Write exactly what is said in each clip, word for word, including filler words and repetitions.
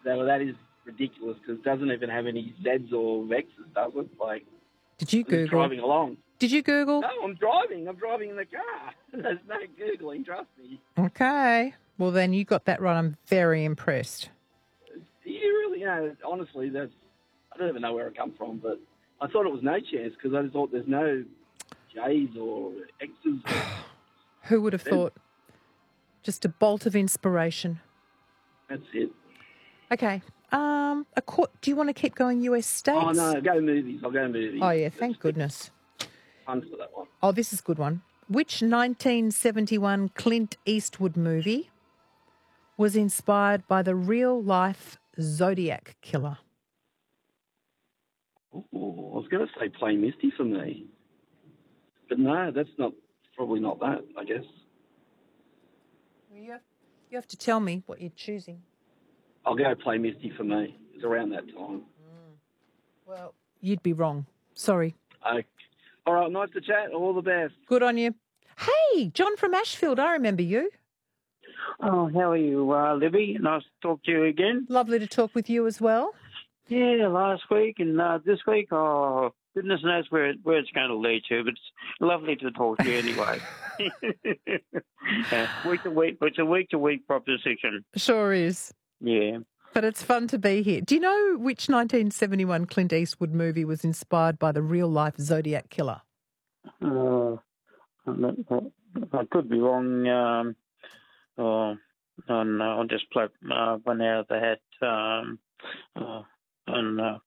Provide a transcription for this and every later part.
So that is ridiculous because it doesn't even have any Zs or Vexes, does it? Like, did you I'm just Google? driving along. Did you Google? No, I'm driving. I'm driving in the car. There's no Googling, trust me. Okay. Well, then you got that right. I'm very impressed. You really, you know, honestly, that's, I don't even know where it come from, but I thought it was no chance because I just thought there's no J's or X's. Who would have thought? Just a bolt of inspiration. That's it. Okay. Um, a court, do you want to keep going U S states? Oh, no, go movies. I'll go movies. Oh, yeah, thank goodness. Fun for that one. Oh, this is a good one. Which nineteen seventy-one Clint Eastwood movie was inspired by the real-life Zodiac killer? Oh, I was going to say Play Misty for me. But no, that's not, probably not that, I guess. Well, you, have, you have to tell me what you're choosing. I'll go Play Misty for me. It's around that time. Mm. Well, you'd be wrong. Sorry. Okay. All right, nice to chat. All the best. Good on you. Hey, John from Ashfield, I remember you. Oh, how are you, uh, Libby? Nice to talk to you again. Lovely to talk with you as well. Yeah, last week and uh, this week, oh, goodness knows where, it, where it's going to lead to, but it's lovely to talk to you anyway. uh, week to week, it's a week-to-week proposition. Sure is. Yeah. But it's fun to be here. Do you know which nineteen seventy-one Clint Eastwood movie was inspired by the real-life Zodiac killer? Uh, I could be wrong. Um, oh, oh, no, I'll just play uh, one out of the hat. Um, uh, and, uh,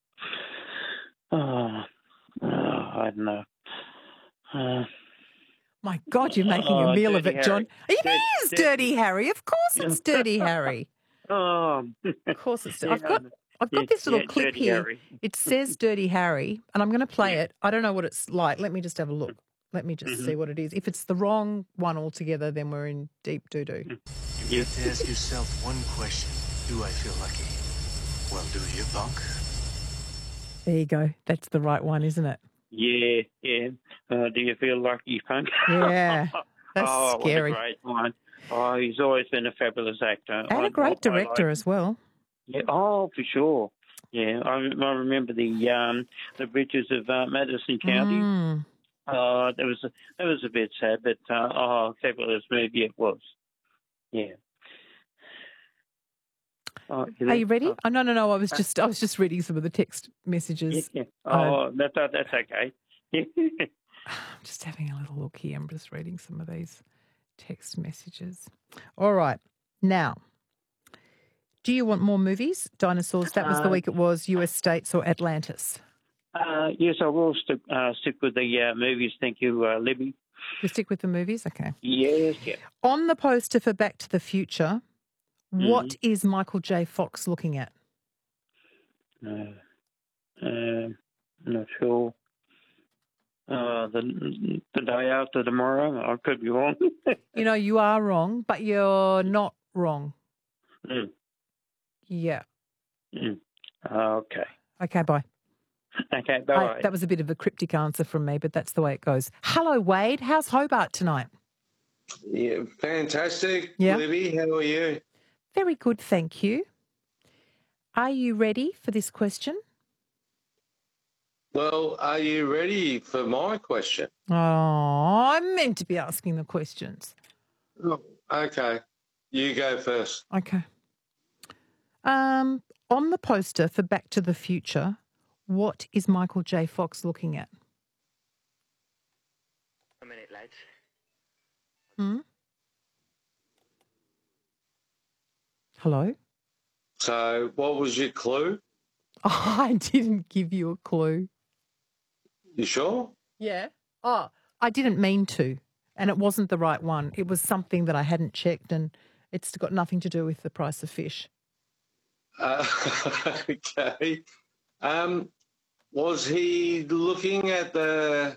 oh, uh, I don't know. Uh, My God, you're making oh, a meal of it, Dirty John. Harry. It Dirty- is Dirty- Dirty Harry. Of course it's Dirty Harry. Oh, Of course it's. Yeah, I've got. I've got yeah, this little yeah, clip Dirty here. Harry. It says Dirty Harry, and I'm going to play Yeah. it. I don't know what it's like. Let me just have a look. Let me just Mhm. see what it is. If it's the wrong one altogether, then we're in deep doo-doo. You get to ask yourself one question. Do I feel lucky? Well, do you, punk? There you go. That's the right one, isn't it? yeah, yeah. Uh, do you feel lucky, punk? Yeah. That's oh, scary. What a great one. Oh, he's always been a fabulous actor. And I- a great I director like- as well. Yeah, oh, for sure. Yeah, I, I remember the um, the bridges of uh, Madison County. Mm. Uh, that was a, that was a bit sad, but uh, oh, fabulous movie it was. Yeah. Oh, Are you ready? Oh, Oh, no, no, no. I was just, I was just reading some of the text messages. yeah, yeah. Oh, that, that, that's okay. I'm just having a little look here. I'm just reading some of these text messages. All right. Now, do you want more movies? Dinosaurs, that was the Uh, week it was, U S states or Atlantis? uh, yes, I will stick, uh, stick with the uh, movies. Thank you, uh, Libby. We stick with the movies? Okay. Yes, yeah. On the poster for Back to the Future, what Mm-hmm. is Michael J. Fox looking at? Uh, uh, not sure. Uh, the the day after tomorrow, I could be wrong. You know, you are wrong, but you're not wrong. Mm, Yeah. mm. Okay. Okay, bye. Okay, I- bye. that was a bit of a cryptic answer from me, but that's the way it goes. Hello, Wade. How's Hobart tonight? Yeah, fantastic. Yeah. Libby, how are you? Very good, thank you. Are you ready for this question? Well, are you ready for my question? Oh, I'm meant to be asking the questions. Oh, okay. You go first. Okay. Um, on the poster for Back to the Future, what is Michael J. Fox looking at? A minute, lads. Hmm? Hello? So, what was your clue? Oh, I didn't give you a clue. You sure? Yeah. Oh, I didn't mean to, and it wasn't the right one. It was something that I hadn't checked, and it's got nothing to do with the price of fish. Uh, okay. Um, was he looking at the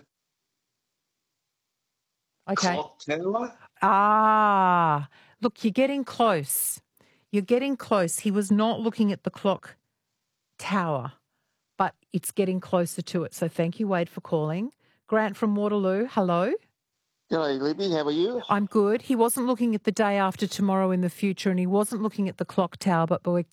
Okay. clock tower? Ah, look, you're getting close. You're getting close. He was not looking at the clock tower, but it's getting closer to it. So thank you, Wade, for calling. Grant from Waterloo, hello. Hello, Libby. How are you? I'm good. He wasn't looking at the day after tomorrow in the future, and he wasn't looking at the clock tower, but we're